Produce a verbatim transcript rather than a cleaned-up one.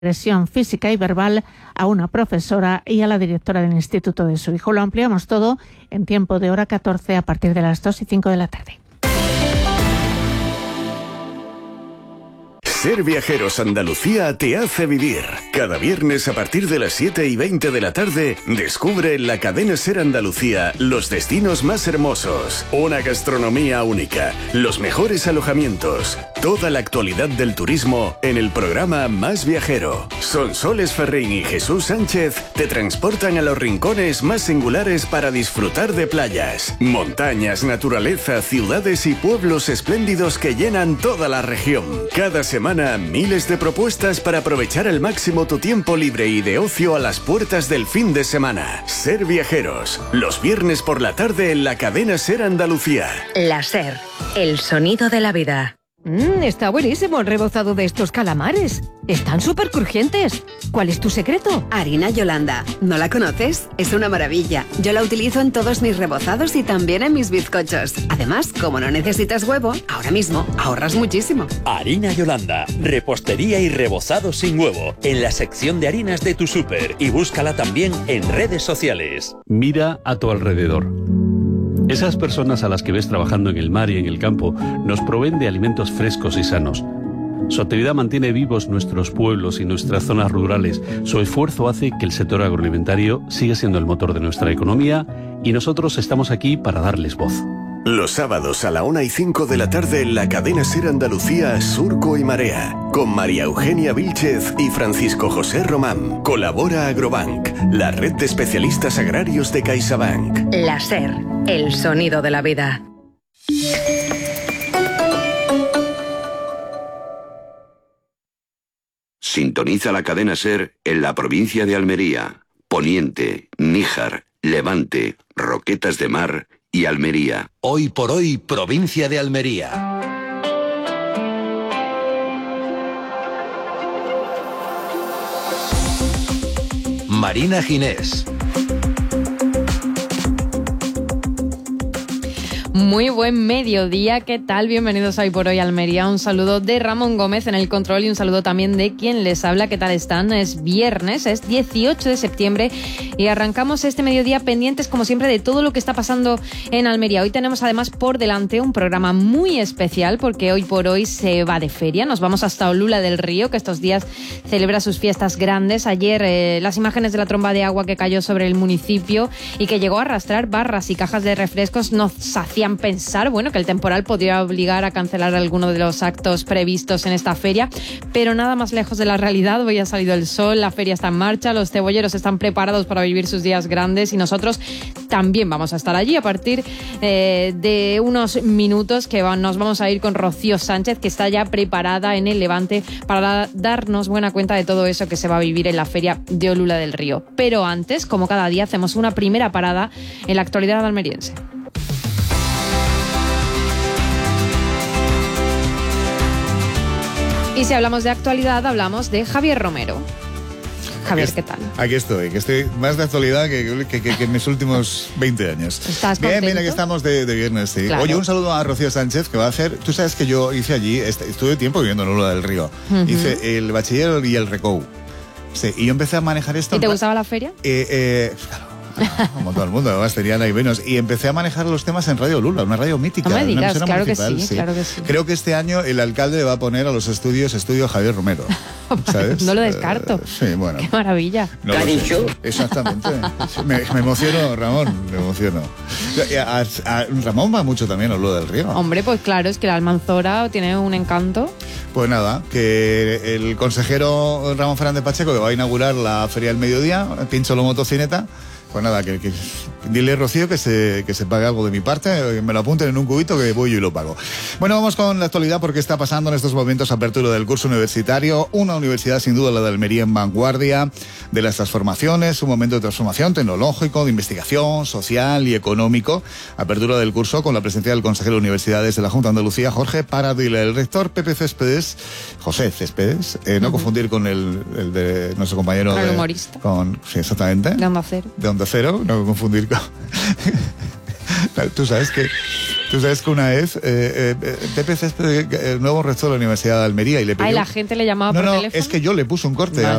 agresión física y verbal a una profesora y a la directora del instituto de su hijo. Lo ampliamos todo en tiempo de hora catorce a partir de las dos y cinco de la tarde. Ser Viajeros Andalucía te hace vivir. Cada viernes a partir de las siete y veinte de la tarde, descubre en la cadena Ser Andalucía los destinos más hermosos, una gastronomía única, los mejores alojamientos, toda la actualidad del turismo en el programa Más Viajero. Sonsoles Ferrín y Jesús Sánchez te transportan a los rincones más singulares para disfrutar de playas, montañas, naturaleza, ciudades y pueblos espléndidos que llenan toda la región. Cada semana miles de propuestas para aprovechar al máximo tu tiempo libre y de ocio a las puertas del fin de semana. Ser Viajeros, los viernes por la tarde en la cadena Ser Andalucía. La Ser, el sonido de la vida. Mmm, está buenísimo el rebozado de estos calamares. Están súper crujientes. ¿Cuál es tu secreto? Harina Yolanda. ¿No la conoces? Es una maravilla. Yo la utilizo en todos mis rebozados y también en mis bizcochos. Además, como no necesitas huevo, ahora mismo ahorras muchísimo. Harina Yolanda. Repostería y rebozado sin huevo. En la sección de harinas de tu súper. Y búscala también en redes sociales. Mira a tu alrededor. Esas personas a las que ves trabajando en el mar y en el campo nos proveen de alimentos frescos y sanos. Su actividad mantiene vivos nuestros pueblos y nuestras zonas rurales. Su esfuerzo hace que el sector agroalimentario siga siendo el motor de nuestra economía y nosotros estamos aquí para darles voz. Los sábados a la una y cinco de la tarde en la cadena Ser Andalucía, Surco y Marea, con María Eugenia Vílchez y Francisco José Román. Colabora Agrobank, la red de especialistas agrarios de CaixaBank. La Ser, el sonido de la vida. Sintoniza la cadena Ser en la provincia de Almería, Poniente, Níjar, Levante, Roquetas de Mar y Almería. Hoy por hoy, provincia de Almería. Marina Ginés. Muy buen mediodía, ¿qué tal? Bienvenidos a Hoy por Hoy Almería. Un saludo de Ramón Gómez en el control y un saludo también de quien les habla. ¿Qué tal están? Es viernes, es dieciocho de septiembre y arrancamos este mediodía pendientes, como siempre, de todo lo que está pasando en Almería. Hoy tenemos además por delante un programa muy especial porque hoy por hoy se va de feria. Nos vamos hasta Olula del Río, que estos días celebra sus fiestas grandes. Ayer eh, las imágenes de la tromba de agua que cayó sobre el municipio y que llegó a arrastrar barras y cajas de refrescos nos hacían pensar, bueno, que el temporal podría obligar a cancelar alguno de los actos previstos en esta feria, pero nada más lejos de la realidad. Hoy ha salido el sol, la feria está en marcha, los cebolleros están preparados para vivir sus días grandes y nosotros también vamos a estar allí a partir eh, de unos minutos que va, nos vamos a ir con Rocío Sánchez, que está ya preparada en el Levante para darnos buena cuenta de todo eso que se va a vivir en la feria de Olula del Río. Pero antes, como cada día, hacemos una primera parada en la actualidad almeriense. Y si hablamos de actualidad, hablamos de Javier Romero. Javier, aquí, ¿qué tal? Aquí estoy, que estoy más de actualidad que, que, que, que en mis últimos veinte años. ¿Estás Bien, contento? bien, aquí estamos de, de viernes, sí. Claro. Oye, un saludo a Rocío Sánchez, que va a hacer... Tú sabes que yo hice allí, estuve tiempo viviendo en Olula del Río. Uh-huh. Hice el bachiller y el recou. Sí, y yo empecé a manejar esto... ¿Y te gustaba la feria? Eh, eh, claro. Como todo el mundo, además tenía ahí menos. Y empecé a manejar los temas en Radio Olula, una radio mítica. No me digas, una claro que, sí, sí. claro que sí. Creo que este año el alcalde va a poner a los estudios Estudio Javier Romero. ¿Sabes? No lo descarto. Uh, sí, bueno. Qué maravilla. No ¿Qué ha dicho? Exactamente. Me, me emociono, Ramón, me emociono. A, a, Ramón va mucho también a Olula del Río. Hombre, pues claro, es que la Almanzora tiene un encanto. Pues nada, que el consejero Ramón Fernández Pacheco, que va a inaugurar la Feria del Mediodía, Pincho lo Motocineta. Pues nada, que, que dile, Rocío, que se, que se pague algo de mi parte, que me lo apunten en un cubito que voy yo y lo pago. Bueno, vamos con la actualidad porque está pasando en estos momentos apertura del curso universitario, una universidad sin duda la de Almería en vanguardia de las transformaciones, un momento de transformación tecnológico, de investigación, social y económico. Apertura del curso con la presencia del consejero de universidades de la Junta de Andalucía, Jorge Paradilla, el rector Pepe Céspedes, José Céspedes, eh, no uh-huh. confundir con el, el de nuestro compañero el de, humorista. Con, sí, exactamente. De Onda Cero. De Onda Cero, no confundir con... Tú sabes que, tú sabes que una vez eh, eh, Pepe Césped, el nuevo rector de la Universidad de Almería, y le pidió... Ay, la gente le llamaba no, por no, teléfono. es que yo le puse un corte Vale. a